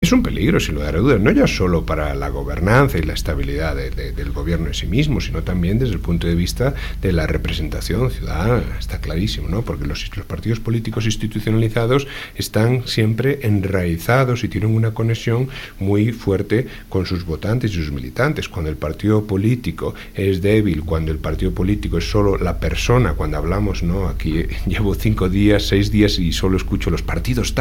es un peligro, sin lugar a dudas, no ya solo para la gobernanza y la estabilidad del gobierno en sí mismo, sino también desde el punto de vista de la representación ciudadana, está clarísimo, ¿no? Porque los partidos políticos institucionalizados están siempre enraizados y tienen una conexión muy fuerte con sus votantes y sus militantes. Cuando el partido político es débil, cuando el partido político es solo la persona, cuando hablamos, ¿no? Aquí llevo 5 días, 6 días y solo escucho los partidos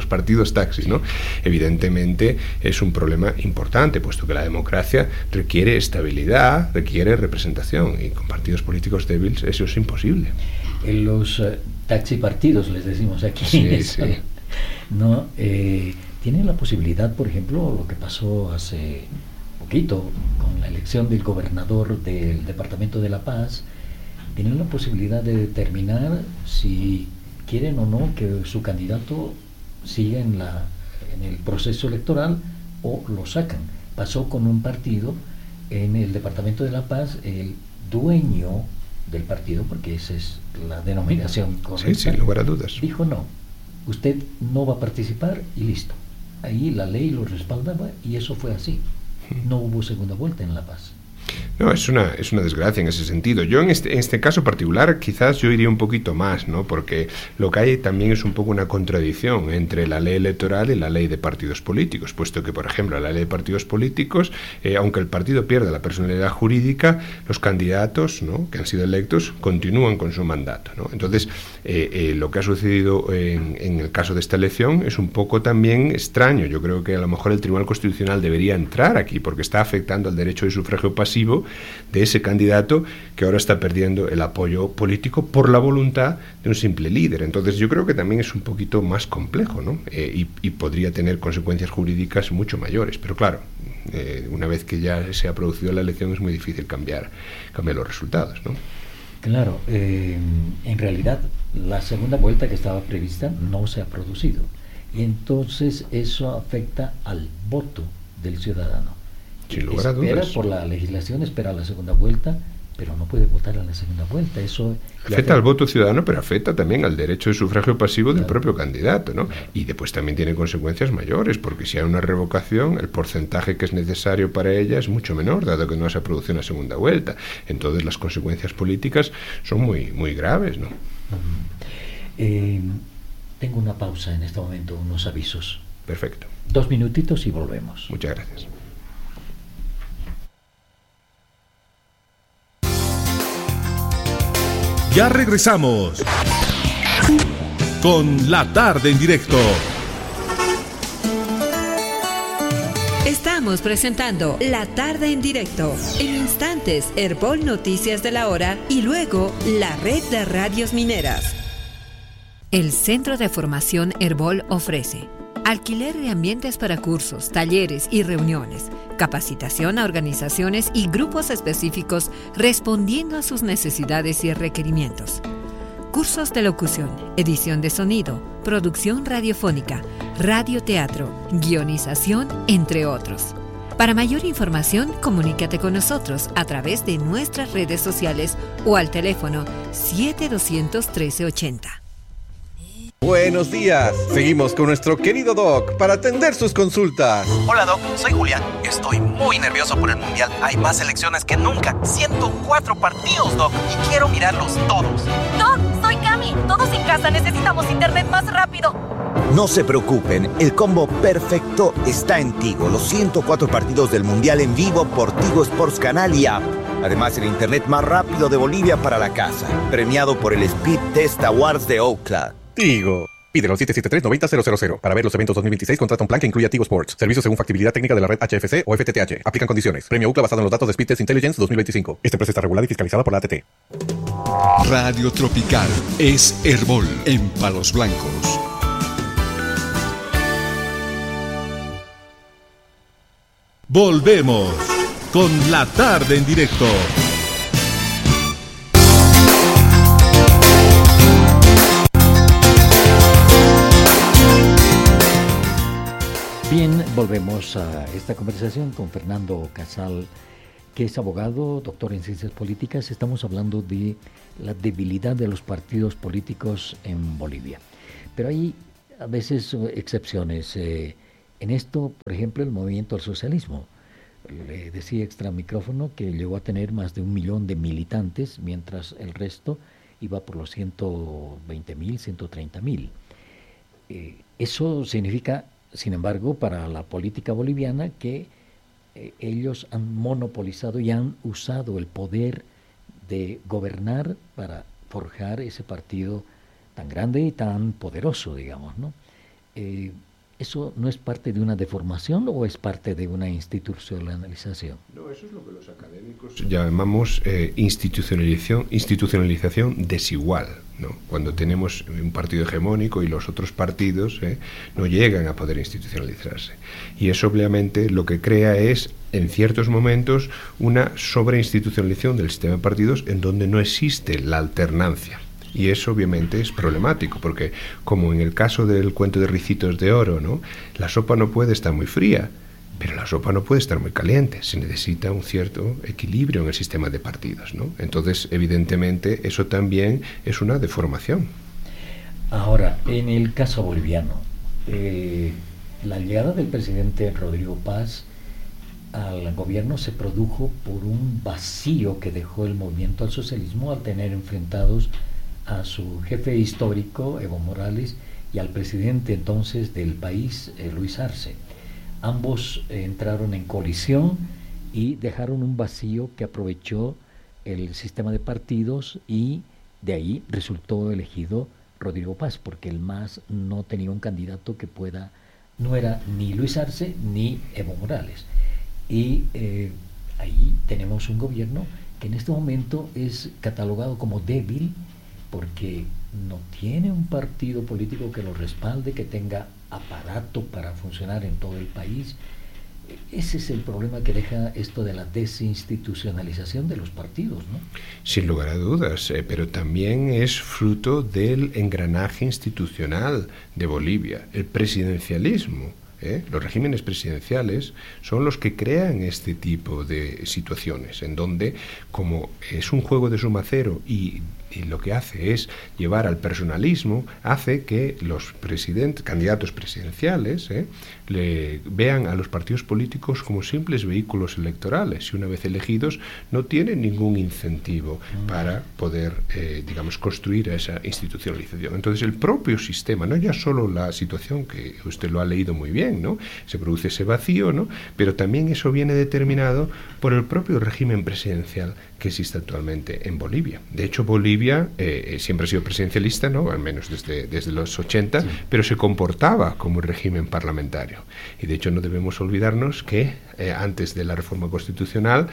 taxis, ¿no? Evidentemente es un problema importante, puesto que la democracia requiere estabilidad, requiere representación, y con partidos políticos débiles eso es imposible. En los taxipartidos, les decimos aquí, sí. ¿No? Tienen la posibilidad, por ejemplo, lo que pasó hace poquito con la elección del gobernador del Departamento de La Paz, tienen la posibilidad de determinar si quieren o no que su candidato siga en el proceso electoral o lo sacan. Pasó con un partido en el Departamento de La Paz, el dueño del partido, porque esa es la denominación correcta, sí, sin lugar a dudas, dijo no, usted no va a participar y listo. Ahí la ley lo respaldaba y eso fue así. No hubo segunda vuelta en La Paz. No, es una desgracia en ese sentido. Yo en este caso particular quizás yo iría un poquito más, ¿no? Porque lo que hay también es un poco una contradicción entre la ley electoral y la ley de partidos políticos, puesto que, por ejemplo, la ley de partidos políticos, aunque el partido pierda la personalidad jurídica, los candidatos, ¿no?, que han sido electos continúan con su mandato, ¿no? Entonces, lo que ha sucedido en el caso de esta elección es un poco también extraño. Yo creo que a lo mejor el Tribunal Constitucional debería entrar aquí, porque está afectando al derecho de sufragio pasivo de ese candidato que ahora está perdiendo el apoyo político por la voluntad de un simple líder. Entonces yo creo que también es un poquito más complejo, ¿no? Y podría tener consecuencias jurídicas mucho mayores, pero claro, una vez que ya se ha producido la elección es muy difícil cambiar los resultados, ¿no? Claro, en realidad la segunda vuelta que estaba prevista no se ha producido, y entonces eso afecta al voto del ciudadano. Sin lugar a dudas. Espera por la legislación, espera la segunda vuelta, pero no puede votar en la segunda vuelta. Eso afecta al voto ciudadano, pero afecta también al derecho de sufragio pasivo del propio candidato, ¿no? Y después también tiene consecuencias mayores, porque si hay una revocación, el porcentaje que es necesario para ella es mucho menor, dado que no se ha producido una segunda vuelta. Entonces las consecuencias políticas son muy, muy graves, ¿no? Tengo una pausa en este momento, unos avisos. Perfecto. 2 minutitos y volvemos. Muchas gracias. Ya regresamos con La Tarde en Directo. Estamos presentando La Tarde en Directo. En instantes, Herbol Noticias de la Hora y luego la Red de Radios Mineras. El Centro de Formación Herbol ofrece alquiler de ambientes para cursos, talleres y reuniones, capacitación a organizaciones y grupos específicos respondiendo a sus necesidades y requerimientos. Cursos de locución, edición de sonido, producción radiofónica, radioteatro, guionización, entre otros. Para mayor información, comunícate con nosotros a través de nuestras redes sociales o al teléfono 7200-1380. Buenos días. Seguimos con nuestro querido Doc para atender sus consultas. Hola Doc, soy Julián. Estoy muy nervioso por el Mundial. Hay más selecciones que nunca. 104 partidos, Doc, y quiero mirarlos todos. Doc, soy Cami. Todos en casa necesitamos internet más rápido. No se preocupen, el combo perfecto está en Tigo. Los 104 partidos del Mundial en vivo por Tigo Sports Canal y App. Además, el internet más rápido de Bolivia para la casa. Premiado por el Speed Test Awards de Ookla. Tigo. Pídelo al 773-90-000. Para ver los eventos 2026, contrata un plan que incluya Tigo Sports. Servicios según factibilidad técnica de la red HFC o FTTH. Aplican condiciones. Premio UCLA basado en los datos de Speed Test Intelligence 2025. Esta empresa está regulada y fiscalizada por la ATT. Radio Tropical es Herbol en Palos Blancos. Volvemos con La Tarde en Directo. Bien, volvemos a esta conversación con Fernando Casal, que es abogado, doctor en ciencias políticas. Estamos hablando de la debilidad de los partidos políticos en Bolivia. Pero hay a veces excepciones. En En esto, por ejemplo, el movimiento al socialismo. Le decía extra micrófono que llegó a tener más de 1 millón de militantes, mientras el resto iba por los 120.000, 130.000. Eso significa, sin embargo, para la política boliviana que ellos han monopolizado y han usado el poder de gobernar para forjar ese partido tan grande y tan poderoso, digamos, ¿no? ¿Eso no es parte de una deformación o es parte de una institucionalización? No, eso es lo que los académicos llamamos institucionalización desigual, ¿no? Cuando tenemos un partido hegemónico y los otros partidos no llegan a poder institucionalizarse. Y eso obviamente lo que crea es, en ciertos momentos, una sobreinstitucionalización del sistema de partidos en donde no existe la alternancia. Y eso obviamente es problemático, porque como en el caso del cuento de Ricitos de Oro, ¿no? La sopa no puede estar muy fría, pero la sopa no puede estar muy caliente. Se necesita un cierto equilibrio en el sistema de partidos, ¿no? Entonces, evidentemente, eso también es una deformación. Ahora, en el caso boliviano, la llegada del presidente Rodrigo Paz al gobierno se produjo por un vacío que dejó el movimiento al socialismo al tener enfrentados a su jefe histórico, Evo Morales, y al presidente entonces del país, Luis Arce. Ambos entraron en colisión y dejaron un vacío que aprovechó el sistema de partidos, y de ahí resultó elegido Rodrigo Paz, porque el MAS no tenía un candidato que pueda, no era ni Luis Arce ni Evo Morales. Y ahí tenemos un gobierno que en este momento es catalogado como débil, porque no tiene un partido político que lo respalde, que tenga aparato para funcionar en todo el país. Ese es el problema que deja esto de la desinstitucionalización de los partidos, ¿no? Sin lugar a dudas, pero también es fruto del engranaje institucional de Bolivia, el presidencialismo. Los regímenes presidenciales son los que crean este tipo de situaciones, en donde, como es un juego de suma cero y lo que hace es llevar al personalismo, hace que los candidatos presidenciales le vean a los partidos políticos como simples vehículos electorales, y una vez elegidos no tienen ningún incentivo para poder, construir esa institucionalización. Entonces el propio sistema, no ya solo la situación que usted lo ha leído muy bien, ¿no? Se produce ese vacío, ¿no? Pero también eso viene determinado por el propio régimen presidencial que existe actualmente en Bolivia. De hecho, Bolivia siempre ha sido presidencialista, ¿no? Al menos desde los 80, sí, pero se comportaba como un régimen parlamentario. Y de hecho no debemos olvidarnos que antes de la reforma constitucional,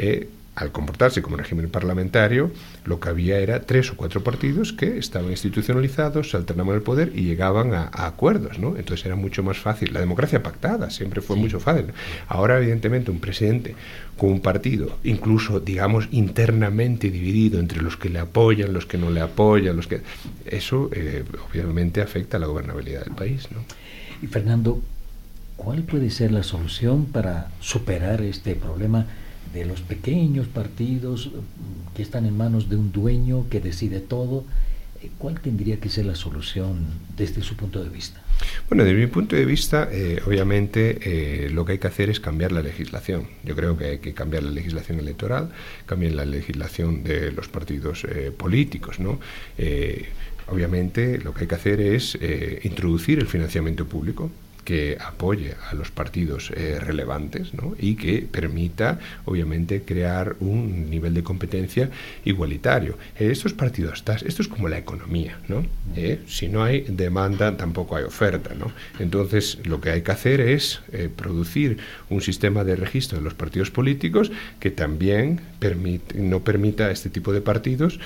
al comportarse como régimen parlamentario, lo que había era 3 o 4 partidos que estaban institucionalizados, se alternaban el poder y llegaban a acuerdos, ¿no? Entonces era mucho más fácil. La democracia pactada siempre fue mucho fácil. Ahora, evidentemente, un presidente con un partido, incluso, digamos, internamente dividido entre los que le apoyan, los que no le apoyan, eso obviamente afecta a la gobernabilidad del país, ¿no? Y Fernando, ¿cuál puede ser la solución para superar este problema de los pequeños partidos que están en manos de un dueño que decide todo? ¿Cuál tendría que ser la solución desde su punto de vista? Bueno, desde mi punto de vista, obviamente lo que hay que hacer es cambiar la legislación. Yo creo que hay que cambiar la legislación electoral, cambiar la legislación de los partidos políticos, ¿no? Obviamente lo que hay que hacer es introducir el financiamiento público que apoye a los partidos relevantes, ¿no? Y que permita, obviamente, crear un nivel de competencia igualitario. Estos partidos, esto es como la economía, ¿no? Si no hay demanda, tampoco hay oferta, ¿no? Entonces, lo que hay que hacer es producir un sistema de registro de los partidos políticos que también no permita a este tipo de partidos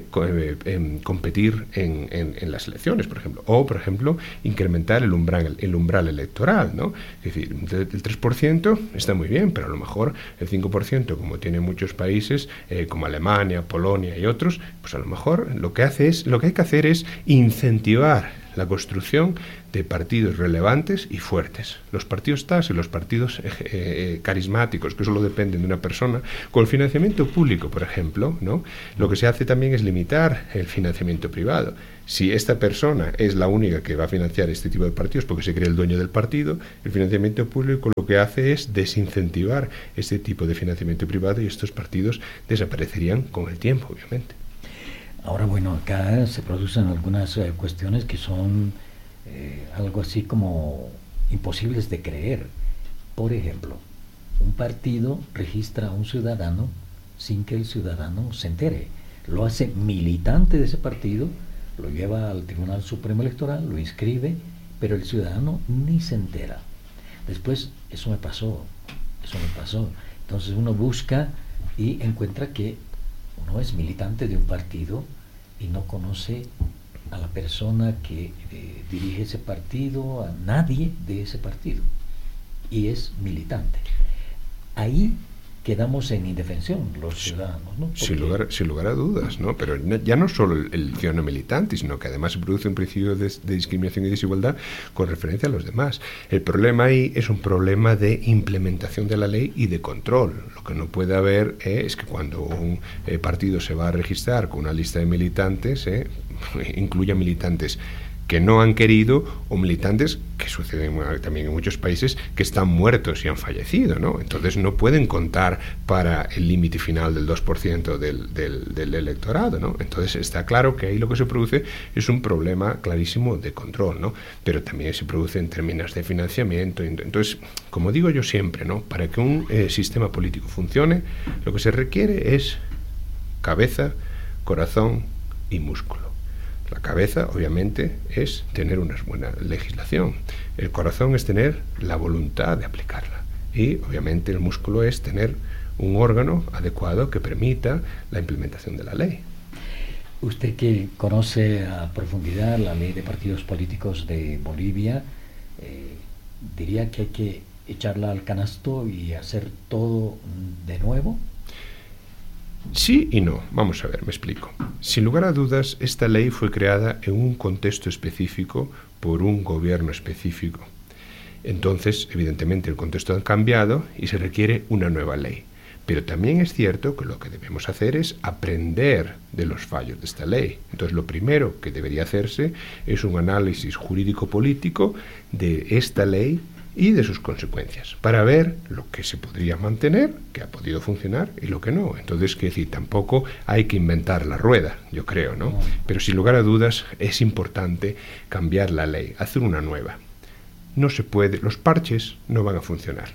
competir en las elecciones, por ejemplo. O, por ejemplo, incrementar el umbral electoral, ¿no? Es decir, el 3% está muy bien, pero a lo mejor el 5%, como tienen muchos países como Alemania, Polonia y otros, pues a lo mejor lo que hay que hacer es incentivar la construcción de partidos relevantes y fuertes. Los partidos TAS y los partidos carismáticos, que solo dependen de una persona, con el financiamiento público, por ejemplo, ¿no? Lo que se hace también es limitar el financiamiento privado. Si esta persona es la única que va a financiar este tipo de partidos porque se cree el dueño del partido, el financiamiento público lo que hace es desincentivar este tipo de financiamiento privado y estos partidos desaparecerían con el tiempo, obviamente. Ahora, bueno, acá se producen algunas cuestiones que son algo así como imposibles de creer. Por ejemplo, un partido registra a un ciudadano sin que el ciudadano se entere. Lo hace militante de ese partido, lo lleva al Tribunal Supremo Electoral, lo inscribe, pero el ciudadano ni se entera. Después, eso me pasó. Entonces uno busca y encuentra que uno es militante de un partido y no conoce a la persona que dirige ese partido, a nadie de ese partido, y es militante. Ahí quedamos en indefensión los ciudadanos, ¿no? Sin lugar a dudas, ¿no? Pero ya no solo el ciudadano militante, sino que además se produce un principio de discriminación y desigualdad con referencia a los demás. El problema ahí es un problema de implementación de la ley y de control. Lo que no puede haber es que cuando un partido se va a registrar con una lista de militantes, incluya militantes que no han querido o militantes que suceden también en muchos países que están muertos y han fallecido, ¿no? Entonces no pueden contar para el límite final del 2% del electorado, ¿no? Entonces está claro que ahí lo que se produce es un problema clarísimo de control, ¿no? Pero también se produce en términos de financiamiento. Entonces, como digo yo siempre, ¿no? Para que un sistema político funcione, lo que se requiere es cabeza, corazón y músculo. La cabeza, obviamente, es tener una buena legislación. El corazón es tener la voluntad de aplicarla. Y, obviamente, el músculo es tener un órgano adecuado que permita la implementación de la ley. Usted que conoce a profundidad la ley de partidos políticos de Bolivia, ¿diría que hay que echarla al canasto y hacer todo de nuevo? Sí y no. Vamos a ver, me explico. Sin lugar a dudas, esta ley fue creada en un contexto específico por un gobierno específico. Entonces, evidentemente, el contexto ha cambiado y se requiere una nueva ley. Pero también es cierto que lo que debemos hacer es aprender de los fallos de esta ley. Entonces, lo primero que debería hacerse es un análisis jurídico-político de esta ley y de sus consecuencias, para ver lo que se podría mantener, que ha podido funcionar, y lo que no. Entonces, quiero decir, tampoco hay que inventar la rueda, yo creo, ¿no? Pero sin lugar a dudas es importante cambiar la ley, hacer una nueva. No se puede, los parches no van a funcionar.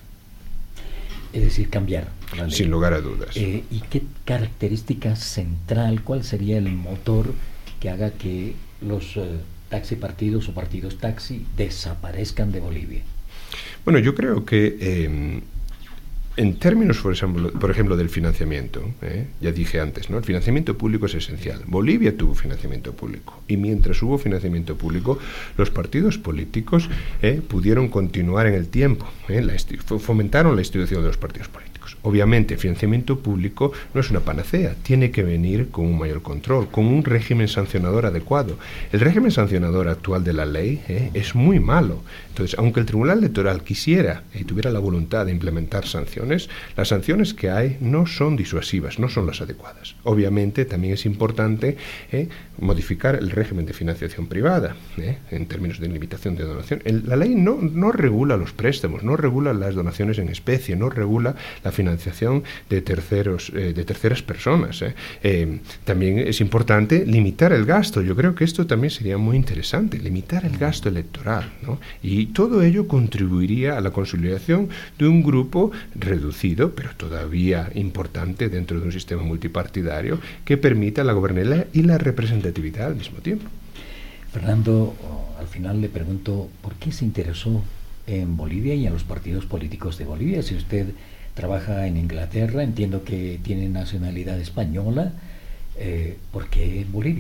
Es decir, cambiar la ley. Sin lugar a dudas. ¿Y qué característica central, cuál sería el motor que haga que los taxipartidos o partidos taxi desaparezcan de Bolivia? Bueno, yo creo que en términos, por ejemplo, del financiamiento, ya dije antes, ¿no? El financiamiento público es esencial. Bolivia tuvo financiamiento público y mientras hubo financiamiento público, los partidos políticos pudieron continuar en el tiempo. Fomentaron la institución de los partidos políticos. Obviamente, el financiamiento público no es una panacea, tiene que venir con un mayor control, con un régimen sancionador adecuado. El régimen sancionador actual de la ley es muy malo. Entonces, aunque el Tribunal Electoral quisiera y tuviera la voluntad de implementar sanciones, las sanciones que hay no son disuasivas, no son las adecuadas. Obviamente, también es importante modificar el régimen de financiación privada, en términos de limitación de donación. La ley no regula los préstamos, no regula las donaciones en especie, no regula la financiación de terceras personas. También es importante limitar el gasto. Yo creo que esto también sería muy interesante, limitar el gasto electoral, ¿no? Y todo ello contribuiría a la consolidación de un grupo reducido, pero todavía importante dentro de un sistema multipartidario que permita la gobernabilidad y la representatividad al mismo tiempo. Fernando, al final le pregunto, ¿por qué se interesó en Bolivia y en los partidos políticos de Bolivia? Si usted trabaja en Inglaterra, entiendo que tiene nacionalidad española, ¿por qué en Bolivia?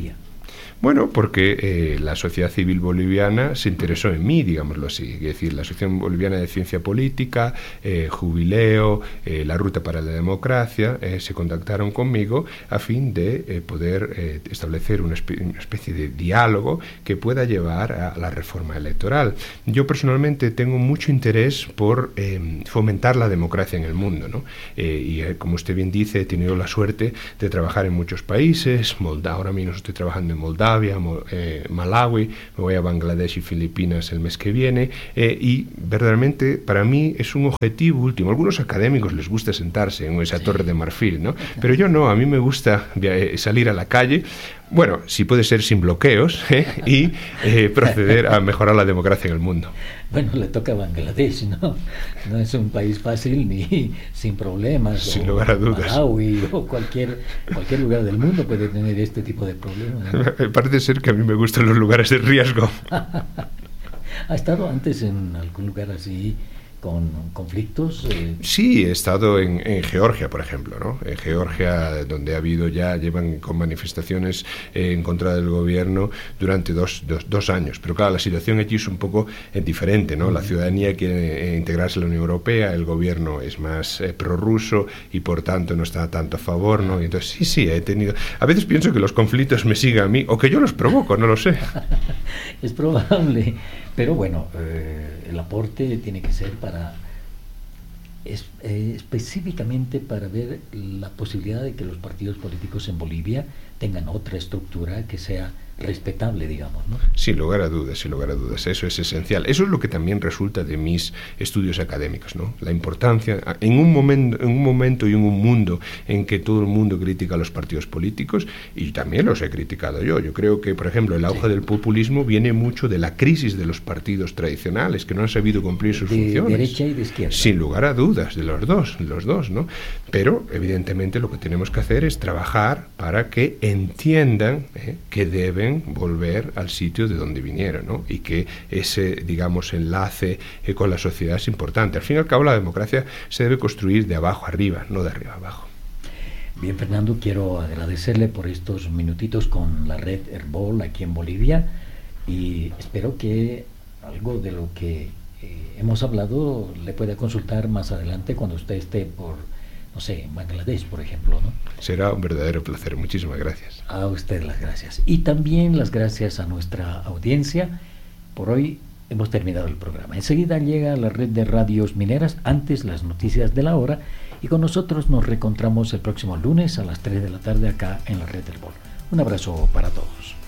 Bueno, porque la sociedad civil boliviana se interesó en mí, digámoslo así. Es decir, la Asociación Boliviana de Ciencia Política, Jubileo, la Ruta para la Democracia, se contactaron conmigo a fin de poder establecer una especie de diálogo que pueda llevar a la reforma electoral. Yo personalmente tengo mucho interés por fomentar la democracia en el mundo, ¿no? Y como usted bien dice, he tenido la suerte de trabajar en muchos países. Ahora mismo estoy trabajando en Moldavia, Malawi, me voy a Bangladesh y Filipinas el mes que viene, y verdaderamente para mí es un objetivo último. A algunos académicos les gusta sentarse en esa torre de marfil, ¿no? Pero yo no, a mí me gusta salir a la calle, bueno, si puede ser sin bloqueos, y proceder a mejorar la democracia en el mundo. Bueno, le toca a Bangladesh, ¿no? No es un país fácil ni sin problemas. Sin lugar a dudas. Malawi o cualquier lugar del mundo puede tener este tipo de problemas, ¿no? Parece ser que a mí me gustan los lugares de riesgo. ¿Ha estado antes en algún lugar así con conflictos? Sí, he estado en Georgia, por ejemplo, ¿no? En Georgia, donde llevan con manifestaciones en contra del gobierno durante dos años. Pero claro, la situación allí es un poco diferente, ¿no? La ciudadanía quiere integrarse a la Unión Europea, el gobierno es más prorruso y por tanto no está tanto a favor, ¿no? Y entonces sí, he tenido... A veces pienso que los conflictos me siguen a mí, o que yo los provoco, no lo sé. Es probable, pero bueno, el aporte tiene que ser específicamente para ver la posibilidad de que los partidos políticos en Bolivia tengan otra estructura que sea respetable, digamos, ¿no? Sin lugar a dudas, eso es esencial. Eso es lo que también resulta de mis estudios académicos, ¿no? La importancia, en un momento y en un mundo en que todo el mundo critica a los partidos políticos, y también los he criticado yo. Yo creo que, por ejemplo, el auge del populismo viene mucho de la crisis de los partidos tradicionales, que no han sabido cumplir sus funciones. De derecha y de izquierda. Sin lugar a dudas, de los dos, ¿no? Pero, evidentemente, lo que tenemos que hacer es trabajar para que entiendan que deben volver al sitio de donde vinieron, ¿no? Y que ese, digamos, enlace con la sociedad es importante. Al fin y al cabo, la democracia se debe construir de abajo arriba, no de arriba abajo. Bien, Fernando, quiero agradecerle por estos minutitos con la red Herbol aquí en Bolivia, y espero que algo de lo que hemos hablado le pueda consultar más adelante cuando usted esté por, no sé, en Bangladesh, por ejemplo, ¿no? Será un verdadero placer. Muchísimas gracias. A usted las gracias. Y también las gracias a nuestra audiencia. Por hoy hemos terminado el programa. Enseguida llega la red de radios mineras, antes las noticias de la hora, y con nosotros nos reencontramos el próximo lunes a las 3 de la tarde acá en la red del Bol. Un abrazo para todos.